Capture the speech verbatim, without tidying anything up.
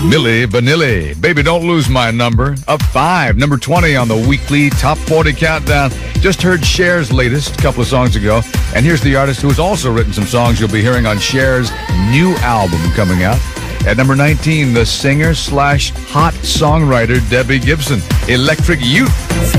Milli Vanilli, Baby Don't Lose My Number, up five, number twenty on the weekly Top forty Countdown. Just heard Cher's latest, a couple of songs ago. And here's the artist who has also written some songs you'll be hearing on Cher's new album coming out. At number nineteen, the singer slash hot songwriter Debbie Gibson, Electric Youth.